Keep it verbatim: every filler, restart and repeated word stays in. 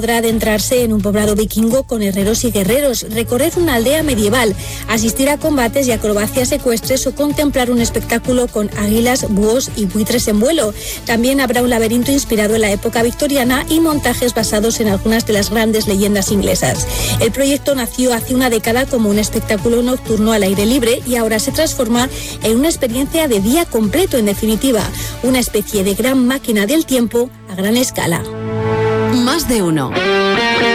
Podrá adentrarse en un poblado vikingo con herreros y guerreros, recorrer una aldea medieval, asistir a combates y acrobacias ecuestres o contemplar un espectáculo con águilas, búhos y buitres en vuelo. También habrá un laberinto inspirado en la época victoriana y montajes basados en algunas de las grandes leyendas inglesas. El proyecto nació hace una década como un espectáculo nocturno al aire libre y ahora se transforma en una experiencia de día completo, en definitiva, una especie de gran máquina del tiempo a gran escala. Más de uno.